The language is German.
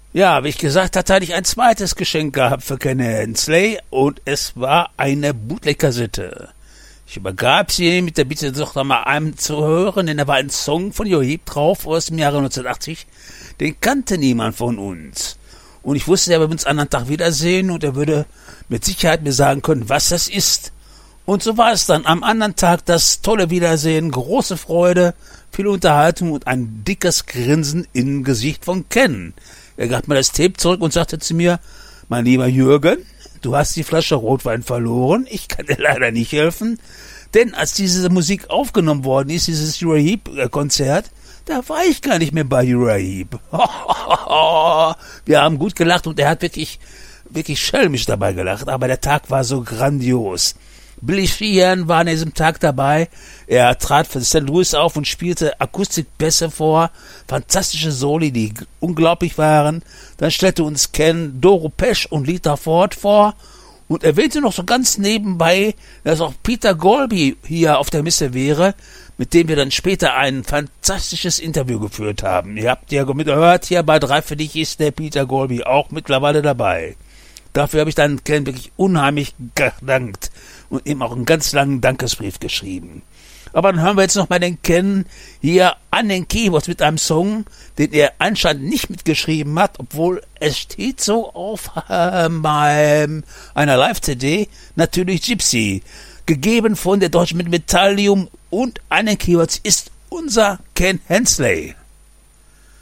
Ja, wie ich gesagt hatte, hatte ich ein zweites Geschenk gehabt für Ken Hensley und es war eine Bootleg-Kassette. Ich übergab sie mit der Bitte, doch mal einem zu hören, denn da war ein Song von Uriah Heep drauf aus dem Jahre 1980. Den kannte niemand von uns. Und ich wusste, er würde uns einen anderen Tag wiedersehen und er würde mit Sicherheit mir sagen können, was das ist. Und so war es dann. Am anderen Tag das tolle Wiedersehen, große Freude, viel Unterhaltung und ein dickes Grinsen im Gesicht von Ken. Er gab mir das Tape zurück und sagte zu mir, mein lieber Jürgen, du hast die Flasche Rotwein verloren, ich kann dir leider nicht helfen, denn als diese Musik aufgenommen worden ist, dieses Uriah Heep-Konzert, da war ich gar nicht mehr bei Uriah Heep. Wir haben gut gelacht und er hat wirklich schelmisch dabei gelacht, aber der Tag war so grandios. Billy Sheehan war an diesem Tag dabei. Er trat für St. Louis auf und spielte Akustikbässe vor, fantastische Soli, die unglaublich waren. Dann stellte uns Ken Doro Pesch und Lita Ford vor und erwähnte noch so ganz nebenbei, dass auch Peter Golby hier auf der Messe wäre, mit dem wir dann später ein fantastisches Interview geführt haben. Ihr habt ja gehört, hier bei 3 für dich ist der Peter Golby auch mittlerweile dabei. Dafür habe ich dann Ken wirklich unheimlich gedankt und ihm auch einen ganz langen Dankesbrief geschrieben. Aber dann hören wir jetzt noch mal den Ken hier an den Keyboards mit einem Song, den er anscheinend nicht mitgeschrieben hat, obwohl es steht so auf einer Live-CD, natürlich Gypsy. Gegeben von der Deutschen mit Metallium und an den Keyboards ist unser Ken Hensley.